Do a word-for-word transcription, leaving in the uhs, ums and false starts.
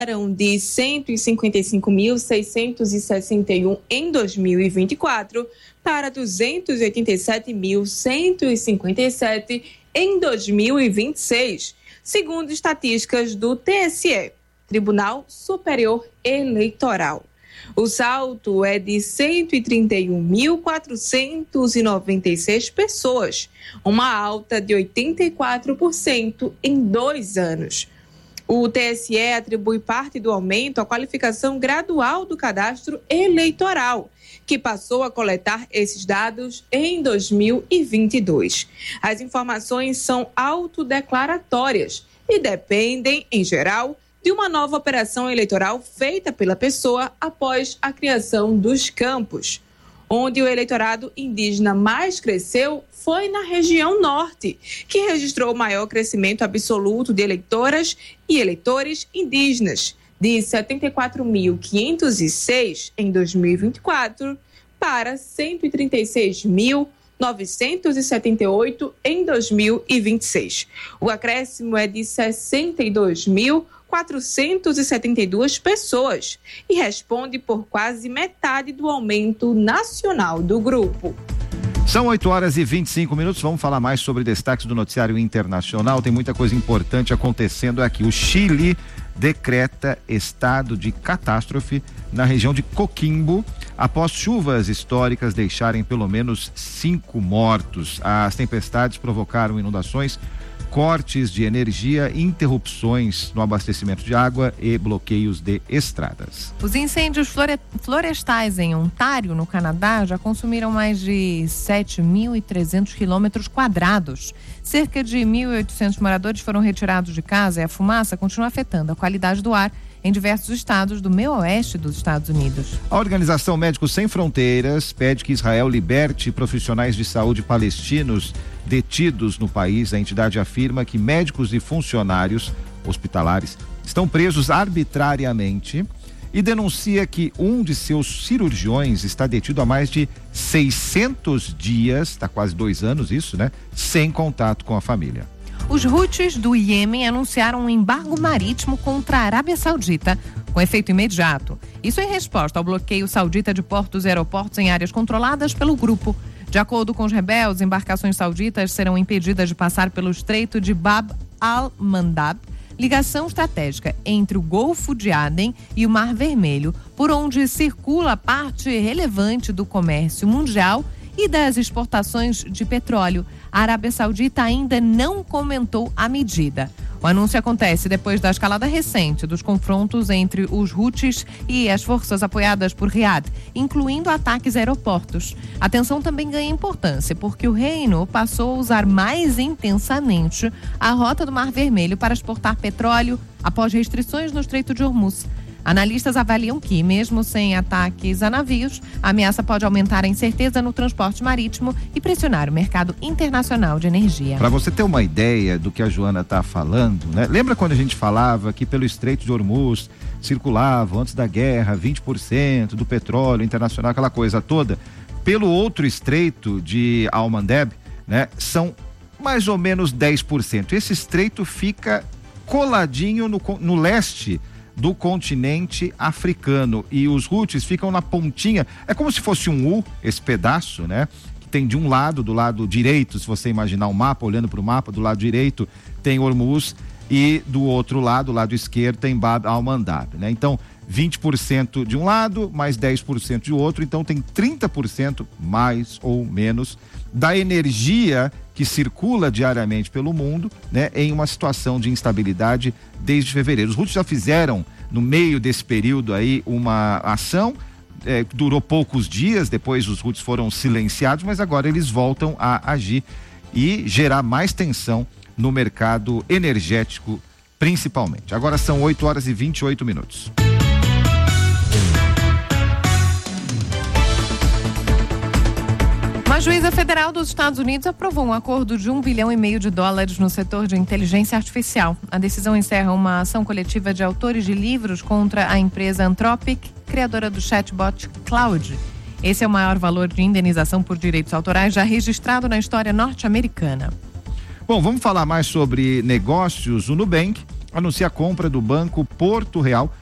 de cento e cinquenta e cinco mil, seiscentos e sessenta e um em dois mil e vinte e quatro para duzentos e oitenta e sete mil, cento e cinquenta e sete em dois mil e vinte e seis, segundo estatísticas do T S E, Tribunal Superior Eleitoral. O salto é de cento e trinta e um mil, quatrocentos e noventa e seis pessoas, uma alta de oitenta e quatro por cento em dois anos. O T S E atribui parte do aumento à qualificação gradual do cadastro eleitoral, que passou a coletar esses dados em dois mil e vinte e dois. As informações são autodeclaratórias e dependem, em geral, de uma nova operação eleitoral feita pela pessoa após a criação dos campos. Onde o eleitorado indígena mais cresceu foi na região norte, que registrou o maior crescimento absoluto de eleitoras e eleitores indígenas, de setenta e quatro mil, quinhentos e seis em dois mil e vinte e quatro para cento e trinta e seis mil, novecentos e setenta e oito em dois mil e vinte e seis. O acréscimo é de sessenta e dois mil, quatrocentos e setenta e duas pessoas e responde por quase metade do aumento nacional do grupo. São oito horas e vinte e cinco minutos, vamos falar mais sobre destaques do noticiário internacional, tem muita coisa importante acontecendo aqui. O Chile decreta estado de catástrofe na região de Coquimbo, após chuvas históricas deixarem pelo menos cinco mortos. As tempestades provocaram inundações, cortes de energia, interrupções no abastecimento de água e bloqueios de estradas. Os incêndios flore- florestais em Ontário, no Canadá, já consumiram mais de sete mil e trezentos quilômetros quadrados. Cerca de mil e oitocentos moradores foram retirados de casa e a fumaça continua afetando a qualidade do ar em diversos estados do meio oeste dos Estados Unidos. A Organização Médicos Sem Fronteiras pede que Israel liberte profissionais de saúde palestinos detidos no país. A entidade afirma que médicos e funcionários hospitalares estão presos arbitrariamente e denuncia que um de seus cirurgiões está detido há mais de seiscentos dias, está quase dois anos isso, né? Sem contato com a família. Os Houthis do Iêmen anunciaram um embargo marítimo contra a Arábia Saudita, com efeito imediato. Isso em resposta ao bloqueio saudita de portos e aeroportos em áreas controladas pelo grupo. De acordo com os rebeldes, embarcações sauditas serão impedidas de passar pelo Estreito de Bab al-Mandab, ligação estratégica entre o Golfo de Aden e o Mar Vermelho, por onde circula parte relevante do comércio mundial e das exportações de petróleo. A Arábia Saudita ainda não comentou a medida. O anúncio acontece depois da escalada recente dos confrontos entre os Houthis e as forças apoiadas por Riad, incluindo ataques a aeroportos. A tensão também ganha importância porque o reino passou a usar mais intensamente a rota do Mar Vermelho para exportar petróleo após restrições no Estreito de Hormuz. Analistas avaliam que, mesmo sem ataques a navios, a ameaça pode aumentar a incerteza no transporte marítimo e pressionar o mercado internacional de energia. Para você ter uma ideia do que a Joana está falando, né? Lembra quando a gente falava que pelo Estreito de Hormuz circulava, antes da guerra, vinte por cento do petróleo internacional, aquela coisa toda? Pelo outro estreito de Al-Mandeb, né? São mais ou menos dez por cento. Esse estreito fica coladinho no, no leste do continente africano e os Houthis ficam na pontinha, é como se fosse um U, esse pedaço, né? Que tem de um lado, do lado direito, se você imaginar o mapa, olhando para o mapa, do lado direito tem Hormuz e do outro lado, do lado esquerdo, tem Bab al-Mandab, né? Então, vinte por cento de um lado, mais dez por cento de outro, então tem trinta por cento mais ou menos da energia que circula diariamente pelo mundo, né, em uma situação de instabilidade desde fevereiro. Os Houthis já fizeram, no meio desse período aí, uma ação, é, durou poucos dias, depois os Houthis foram silenciados, mas agora eles voltam a agir e gerar mais tensão no mercado energético, principalmente. Agora são oito horas e vinte e oito minutos. Uma juíza federal dos Estados Unidos aprovou um acordo de um bilhão e meio de dólares no setor de inteligência artificial. A decisão encerra uma ação coletiva de autores de livros contra a empresa Anthropic, criadora do chatbot Claude. Esse é o maior valor de indenização por direitos autorais já registrado na história norte-americana. Bom, vamos falar mais sobre negócios. O Nubank anuncia a compra do Banco Porto Real